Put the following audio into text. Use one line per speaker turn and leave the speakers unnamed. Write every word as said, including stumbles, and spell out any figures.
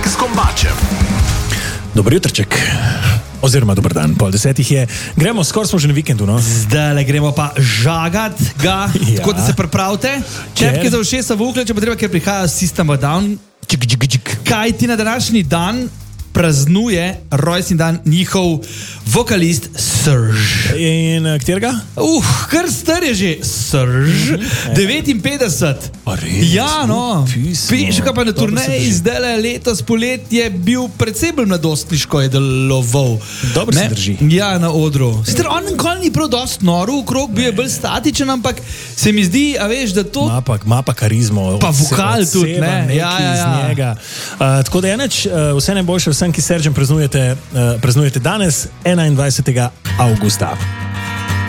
s Kombačem.
Dobro jutrček, oziroma dober dan, pol desetih je. Gremo, skoraj smo že na vikendu, no?
Zdaj le gremo pa žagat ga,
Ja.
tako da se pripravite. Čepke za ušesa v uhle, če pa treba, ker prihaja System of a Down.
Čik, čik, čik.
Kaj ti na današnji dan praznuje rojstni dan njihov vokalist Serge.
In uh, katerega?
Uh, kar star je že Serge, devetinpetdeset.
A res?
Ja, no.
Pismo.
Piška pa na
Dobro se
turneji
drži.
zdaj letos polet je bil predvsej bolj mladostniško je deloval.
Dobro se
Ne?
drži.
Ja, na odru. Sicer on nikoli ni prav dost noro v krog, bil je bolj statičen, ampak se mi zdi, a veš, da to...
Ma pa, ma pa karizmo.
Pa
odse-
vokal tudi,
odseva
ne?
nekaj
Ja, ja,
iz
ja.
njega. Uh, tako da je neč, uh, vse najboljše vsem, ki Sergejem praznujete, uh, praznujete danes, enaindvajsetega avgusta.